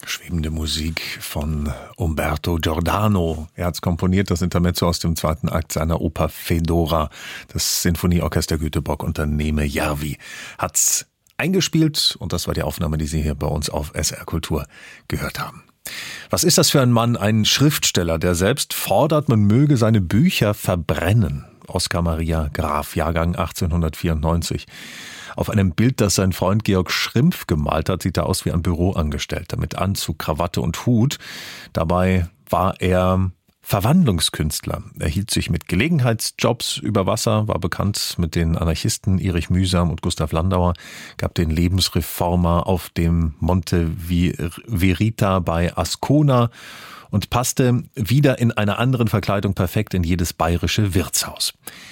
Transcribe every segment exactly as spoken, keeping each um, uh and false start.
Schwebende Musik von Umberto Giordano. Er hat komponiert, das Intermezzo aus dem zweiten Akt seiner Oper Fedora. Das Sinfonieorchester Göteborg unter Neeme Järvi hat's eingespielt und das war die Aufnahme, die Sie hier bei uns auf S R Kultur gehört haben. Was ist das für ein Mann? Ein Schriftsteller, der selbst fordert, man möge seine Bücher verbrennen. Oskar Maria Graf, Jahrgang achtzehnhundertvierundneunzig. Auf einem Bild, das sein Freund Georg Schrimpf gemalt hat, sieht er aus wie ein Büroangestellter mit Anzug, Krawatte und Hut. Dabei war er Verwandlungskünstler. Er hielt sich mit Gelegenheitsjobs über Wasser, war bekannt mit den Anarchisten Erich Mühsam und Gustav Landauer, gab den Lebensreformer auf dem Monte Verita bei Ascona und passte wieder in einer anderen Verkleidung perfekt in jedes bayerische Wirtshaus.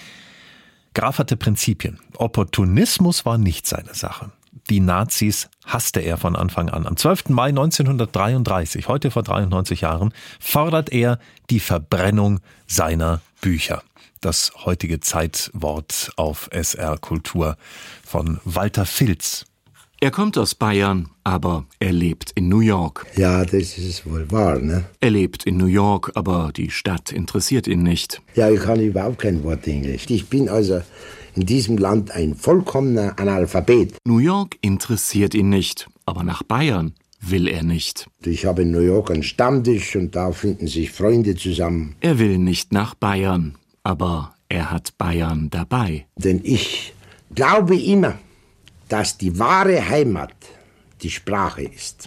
Graf hatte Prinzipien. Opportunismus war nicht seine Sache. Die Nazis hasste er von Anfang an. Am zwölften Mai neunzehnhundertdreiunddreißig, heute vor dreiundneunzig Jahren, fordert er die Verbrennung seiner Bücher. Das heutige Zeitwort auf S R Kultur von Walter Filz. Er kommt aus Bayern, aber er lebt in New York. Ja, das ist wohl wahr, ne? Er lebt in New York, aber die Stadt interessiert ihn nicht. Ja, ich kann überhaupt kein Wort Englisch. Ich bin also in diesem Land ein vollkommener Analphabet. New York interessiert ihn nicht, aber nach Bayern will er nicht. Ich habe in New York einen Stammtisch und da finden sich Freunde zusammen. Er will nicht nach Bayern, aber er hat Bayern dabei. Denn ich glaube immer, dass die wahre Heimat die Sprache ist.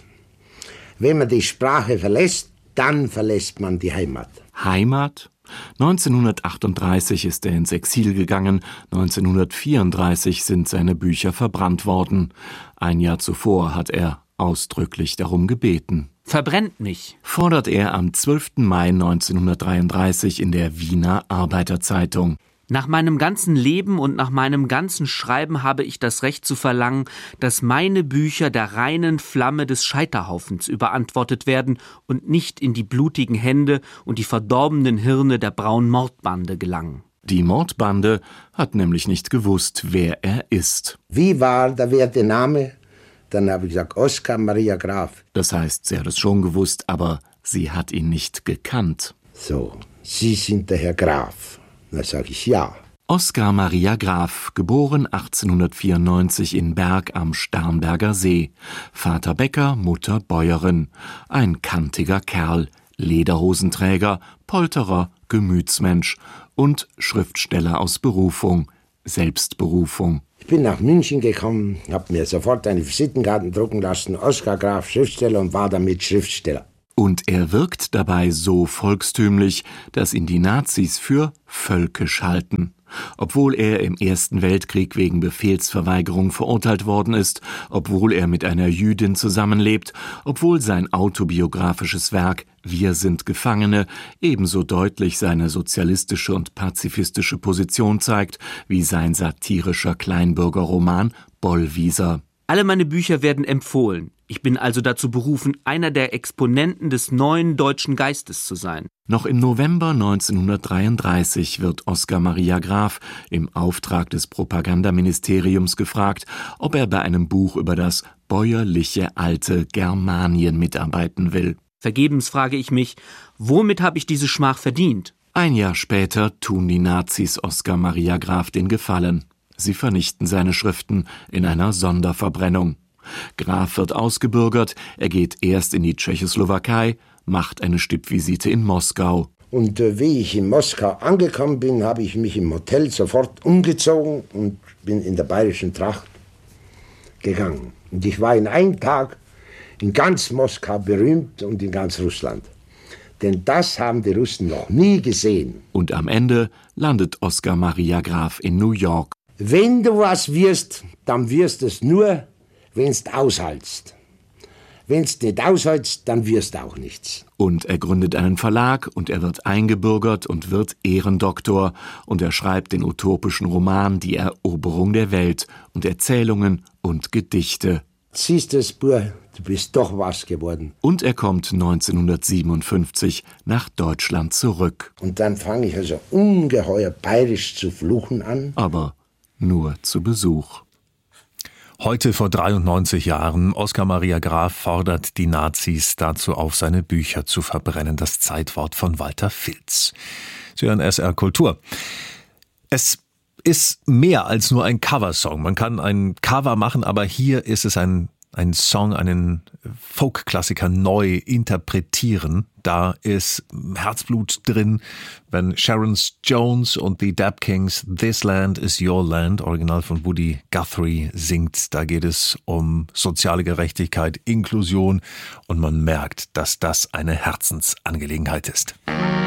Wenn man die Sprache verlässt, dann verlässt man die Heimat. Heimat? neunzehnhundertachtunddreißig ist er ins Exil gegangen, neunzehnhundertvierunddreißig sind seine Bücher verbrannt worden. Ein Jahr zuvor hat er ausdrücklich darum gebeten. Verbrennt mich, fordert er am zwölften Mai neunzehnhundertdreiunddreißig in der Wiener Arbeiterzeitung. Nach meinem ganzen Leben und nach meinem ganzen Schreiben habe ich das Recht zu verlangen, dass meine Bücher der reinen Flamme des Scheiterhaufens überantwortet werden und nicht in die blutigen Hände und die verdorbenen Hirne der braunen Mordbande gelangen. Die Mordbande hat nämlich nicht gewusst, wer er ist. Wie war der werte Name? Dann habe ich gesagt, Oskar Maria Graf. Das heißt, sie hat es schon gewusst, aber sie hat ihn nicht gekannt. So, Sie sind der Herr Graf. Da sage ich ja. Oskar Maria Graf, geboren achtzehnhundertvierundneunzig in Berg am Starnberger See. Vater Bäcker, Mutter Bäuerin. Ein kantiger Kerl, Lederhosenträger, Polterer, Gemütsmensch und Schriftsteller aus Berufung, Selbstberufung. Ich bin nach München gekommen, habe mir sofort eine Visitenkarte drucken lassen, Oskar Graf, Schriftsteller, und war damit Schriftsteller. Und er wirkt dabei so volkstümlich, dass ihn die Nazis für völkisch halten. Obwohl er im Ersten Weltkrieg wegen Befehlsverweigerung verurteilt worden ist, obwohl er mit einer Jüdin zusammenlebt, obwohl sein autobiografisches Werk Wir sind Gefangene ebenso deutlich seine sozialistische und pazifistische Position zeigt, wie sein satirischer Kleinbürgerroman Bollwieser. Alle meine Bücher werden empfohlen. Ich bin also dazu berufen, einer der Exponenten des neuen deutschen Geistes zu sein. Noch im November neunzehnhundertdreiunddreißig wird Oskar Maria Graf im Auftrag des Propagandaministeriums gefragt, ob er bei einem Buch über das bäuerliche alte Germanien mitarbeiten will. Vergebens frage ich mich, womit habe ich diese Schmach verdient? Ein Jahr später tun die Nazis Oskar Maria Graf den Gefallen. Sie vernichten seine Schriften in einer Sonderverbrennung. Graf wird ausgebürgert, er geht erst in die Tschechoslowakei, macht eine Stippvisite in Moskau. Und äh, wie ich in Moskau angekommen bin, habe ich mich im Hotel sofort umgezogen und bin in der bayerischen Tracht gegangen. Und ich war in einem Tag in ganz Moskau berühmt und in ganz Russland. Denn das haben die Russen noch nie gesehen. Und am Ende landet Oskar Maria Graf in New York. Wenn du was wirst, dann wirst du es nur, wenn du aushaltst. Wenn du nicht aushältst, dann wirst du auch nichts. Und er gründet einen Verlag und er wird eingebürgert und wird Ehrendoktor und er schreibt den utopischen Roman Die Eroberung der Welt und Erzählungen und Gedichte. Siehst du, Bub, du bist doch was geworden. Und er kommt neunzehnhundertsiebenundfünfzig nach Deutschland zurück. Und dann fange ich also ungeheuer bayerisch zu fluchen an. Aber nur zu Besuch. Heute vor dreiundneunzig Jahren, Oskar Maria Graf fordert die Nazis dazu auf, seine Bücher zu verbrennen. Das Zeitwort von Walter Filz. Sie hören S R Kultur. Es ist mehr als nur ein Coversong. Man kann ein Cover machen, aber hier ist es ein, ein Song, einen Folk-Klassiker neu interpretieren. Da ist Herzblut drin, wenn Sharon Jones und die Dap Kings This Land is Your Land, Original von Woody Guthrie, singt. Da geht es um soziale Gerechtigkeit, Inklusion und man merkt, dass das eine Herzensangelegenheit ist.